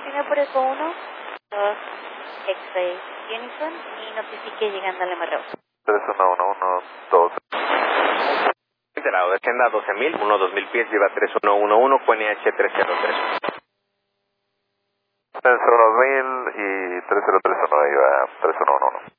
confirme por eco 1, 2, X-Ray Unison y notifique llegando al MRO. 3111, 2. Enterado de agenda 12.000, 2000 pies, lleva 3111, QNH 303. 31000 y 3031 iba 3111.